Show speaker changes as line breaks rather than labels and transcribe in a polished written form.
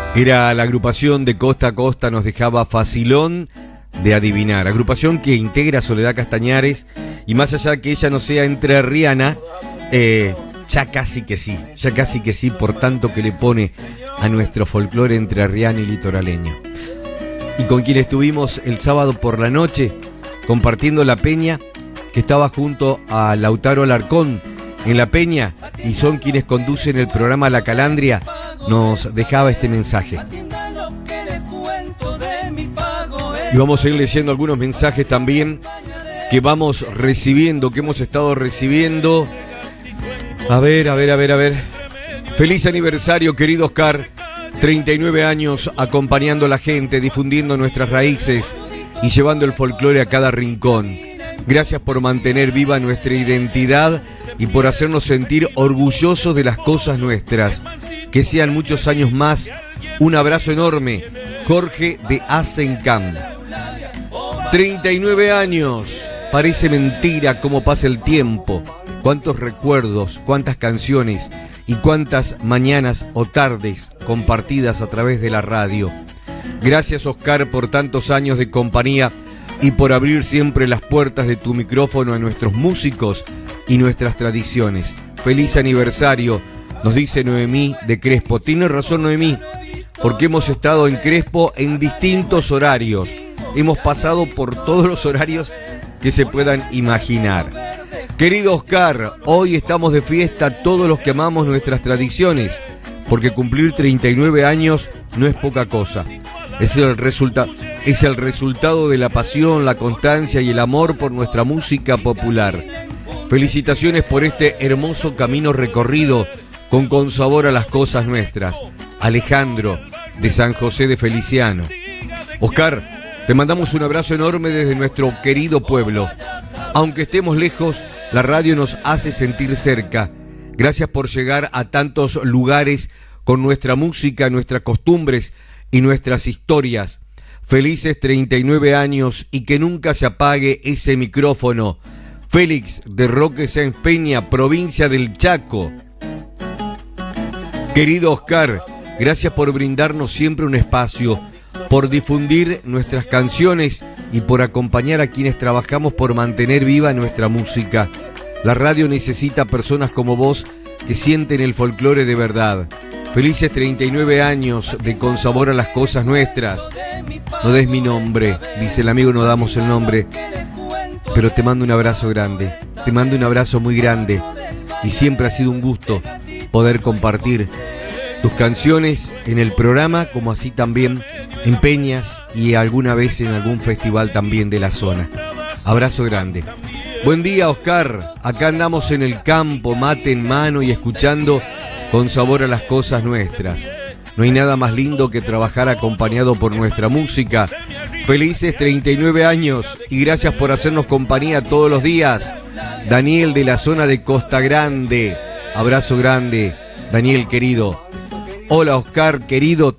Era la agrupación de Costa a Costa, nos dejaba facilón de adivinar. Agrupación que integra Soledad Castañares y más allá que ella no sea entrerriana, ya casi que sí, por tanto que le pone a nuestro folclore entrerriano y litoraleño. Y con quien estuvimos el sábado por la noche compartiendo la peña, que estaba junto a Lautaro Alarcón en la peña y son quienes conducen el programa La Calandria, nos dejaba este mensaje. Y vamos a ir leyendo algunos mensajes también que vamos recibiendo, que hemos estado recibiendo. A ver. Feliz aniversario, querido Oscar. 39 años acompañando a la gente, difundiendo nuestras raíces y llevando el folclore a cada rincón. Gracias por mantener viva nuestra identidad y por hacernos sentir orgullosos de las cosas nuestras. Que sean muchos años más. Un abrazo enorme. Jorge de Asencam. 39 años. Parece mentira cómo pasa el tiempo. Cuántos recuerdos, cuántas canciones y cuántas mañanas o tardes compartidas a través de la radio. Gracias, Oscar, por tantos años de compañía y por abrir siempre las puertas de tu micrófono a nuestros músicos y nuestras tradiciones. Feliz aniversario, nos dice Noemí de Crespo. Tiene razón Noemí, porque hemos estado en Crespo en distintos horarios. Hemos pasado por todos los horarios que se puedan imaginar. Querido Oscar, hoy estamos de fiesta todos los que amamos nuestras tradiciones, porque cumplir 39 años no es poca cosa. Es el resultado de la pasión, la constancia y el amor por nuestra música popular. Felicitaciones por este hermoso camino recorrido con sabor a las cosas nuestras. Alejandro, de San José de Feliciano. Oscar, te mandamos un abrazo enorme desde nuestro querido pueblo. Aunque estemos lejos, la radio nos hace sentir cerca. Gracias por llegar a tantos lugares con nuestra música, nuestras costumbres y nuestras historias. Felices 39 años y que nunca se apague ese micrófono. Félix de Roque Sáenz Peña, provincia del Chaco. Querido Oscar, gracias por brindarnos siempre un espacio, por difundir nuestras canciones y por acompañar a quienes trabajamos por mantener viva nuestra música. La radio necesita personas como vos que sienten el folclore de verdad. Felices 39 años de Con Sabor a las Cosas Nuestras. No des mi nombre, dice el amigo, no damos el nombre, pero te mando un abrazo grande, te mando un abrazo muy grande y siempre ha sido un gusto poder compartir tus canciones en el programa, como así también en peñas y alguna vez en algún festival también de la zona. Abrazo grande. Buen día, Oscar. Acá andamos en el campo, mate en mano y escuchando Con Sabor a las Cosas Nuestras. No hay nada más lindo que trabajar acompañado por nuestra música. Felices 39 años y gracias por hacernos compañía todos los días. Daniel de la zona de Costa Grande. Abrazo grande, Daniel querido. Hola, Oscar querido.